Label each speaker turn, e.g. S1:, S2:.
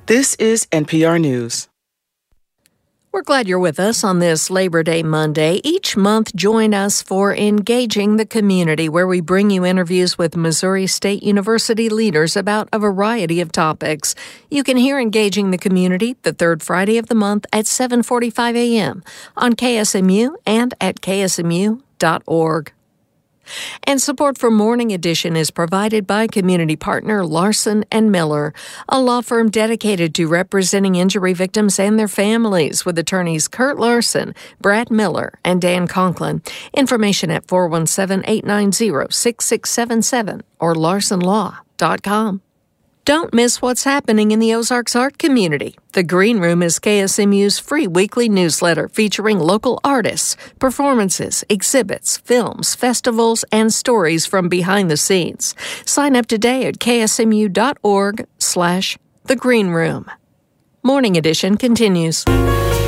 S1: This is NPR News.
S2: We're glad you're with us on this Labor Day Monday. Each month, join us for Engaging the Community, where we bring you interviews with Missouri State University leaders about a variety of topics. You can hear Engaging the Community the third Friday of the month at 7:45 a.m. on KSMU and at ksmu.org. And support for Morning Edition is provided by community partner Larson & Miller, a law firm dedicated to representing injury victims and their families, with attorneys Kurt Larson, Brad Miller, and Dan Conklin. Information at 417-890-6677 or larsonlaw.com. Don't miss what's happening in the Ozarks art community. The Green Room is KSMU's free weekly newsletter featuring local artists, performances, exhibits, films, festivals, and stories from behind the scenes. Sign up today at ksmu.org/thegreenroom. Morning Edition continues.